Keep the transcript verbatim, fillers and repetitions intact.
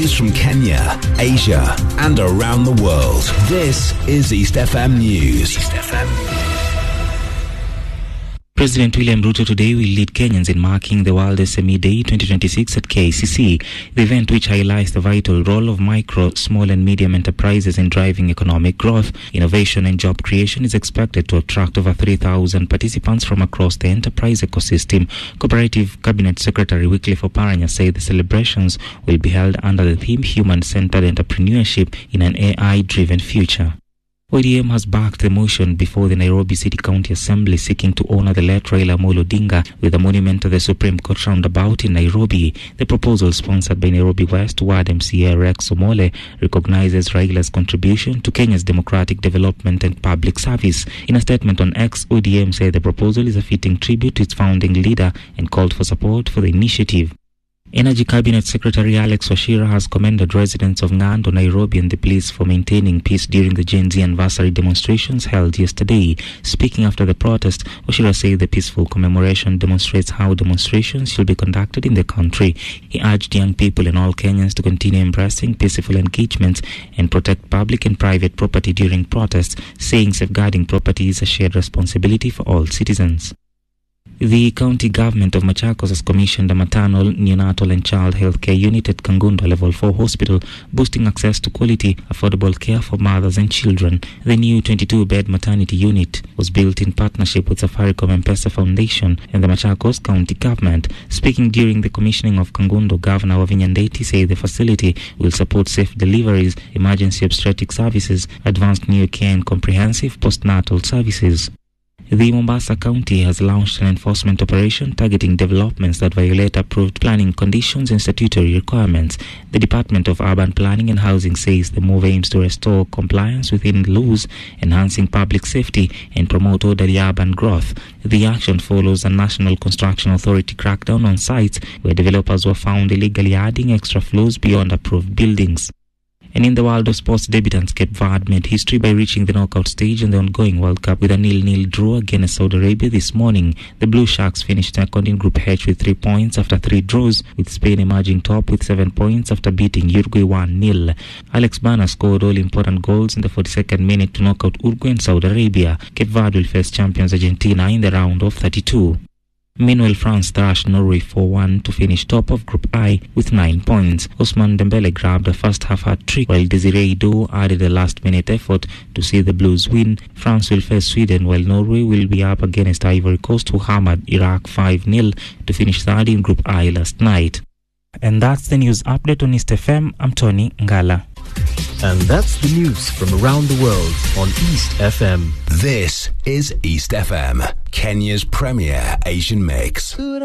News from Kenya, Asia, and around the world. This is East F M News. East F M News. President William Ruto today will lead Kenyans in marking the World S M E Day twenty twenty-six at K I C C. The event, which highlights the vital role of micro, small and medium enterprises in driving economic growth, innovation and job creation, is expected to attract over three thousand participants from across the enterprise ecosystem. Cooperative Cabinet Secretary Wycliffe Oparanya said the celebrations will be held under the theme Human-Centered Entrepreneurship in an A I-Driven Future. O D M has backed the motion before the Nairobi City County Assembly seeking to honor the late Raila Amolo Odinga with a monument to the Supreme Court roundabout in Nairobi. The proposal, sponsored by Nairobi West Ward M C A Rex Omole, recognizes Raila's contribution to Kenya's democratic development and public service. In a statement on X, O D M said the proposal is a fitting tribute to its founding leader and called for support for the initiative. Energy Cabinet Secretary Alex Wachira has commended residents of Ng'ando, Nairobi and the police for maintaining peace during the Gen Z anniversary demonstrations held yesterday. Speaking after the protest, Wachira said the peaceful commemoration demonstrates how demonstrations should be conducted in the country. He urged young people and all Kenyans to continue embracing peaceful engagements and protect public and private property during protests, saying safeguarding property is a shared responsibility for all citizens. The county government of Machakos has commissioned a maternal, neonatal and child health care unit at Kangundo Level four Hospital, boosting access to quality, affordable care for mothers and children. The new twenty-two bed maternity unit was built in partnership with Safaricom M-Pesa Foundation and the Machakos County Government. Speaking during the commissioning of Kangundo, Governor Wavinya Ndeti said the facility will support safe deliveries, emergency obstetric services, advanced new care and comprehensive postnatal services. The Mombasa County has launched an enforcement operation targeting developments that violate approved planning conditions and statutory requirements. The Department of Urban Planning and Housing says the move aims to restore compliance within laws, enhancing public safety and promote orderly urban growth. The action follows a National Construction Authority crackdown on sites where developers were found illegally adding extra floors beyond approved buildings. And in the world of sports, debutants Cape Verde made history by reaching the knockout stage in the ongoing World Cup with a nil-nil draw against Saudi Arabia this morning. The Blue Sharks finished second in Group H with three points after three draws, with Spain emerging top with seven points after beating Uruguay one nil. Alex Bana scored all important goals in the forty-second minute to knock out Uruguay and Saudi Arabia. Cape Verde will face champions Argentina in the round of thirty-two. Meanwhile, France thrashed Norway four one to finish top of Group I with nine points. Ousmane Dembele grabbed a first-half hat-trick, while Desiree Doe added a last-minute effort to see the Blues win. France will face Sweden, while Norway will be up against Ivory Coast, who hammered Iraq five nil to finish third in Group I last night. And that's the news update on East F M. I'm Tony Ngala. And that's the news from around the world on East F M. This is East F M, Kenya's premier Asian mix.